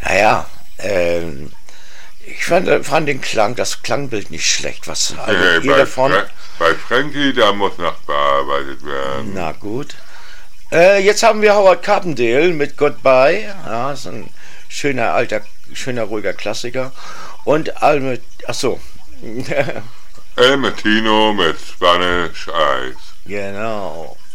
Naja, ich fand das Klangbild nicht schlecht. Was haltet ihr davon? Bei Frankie, da muss noch bearbeitet werden. Na gut. Jetzt haben wir Howard Carpendale mit Goodbye. Ja, ist ein schöner, ruhiger Klassiker. Und achso. El Martino mit Spanish Eyes. Genau.